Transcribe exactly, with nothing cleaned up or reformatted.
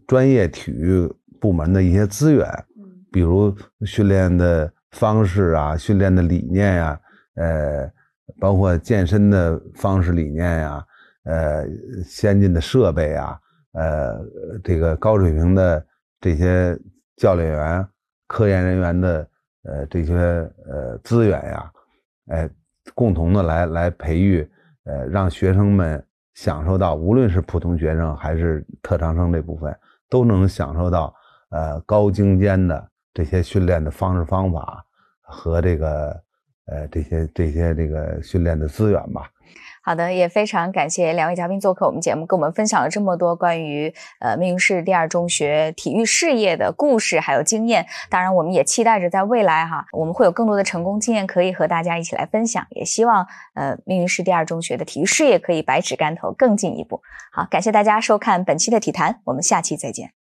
专业体育部门的一些资源，比如训练的方式啊，训练的理念呀、啊，呃，包括健身的方式理念呀、啊，呃，先进的设备啊，呃，这个高水平的这些教练员、科研人员的呃这些呃资源呀，哎，共同的来来培育，呃，让学生们享受到，无论是普通学生还是特长生这部分，都能享受到呃高精尖的这些训练的方式方法和这个呃这些这些这个训练的资源吧。 好的，也非常感谢两位嘉宾做客我们节目，跟我们分享了这么多关于呃密云市第二中学体育事业的故事还有经验。当然我们也期待着在未来哈，我们会有更多的成功经验可以和大家一起来分享，也希望呃密云市第二中学的体育事业可以百尺竿头更进一步。好，感谢大家收看本期的体坛，我们下期再见。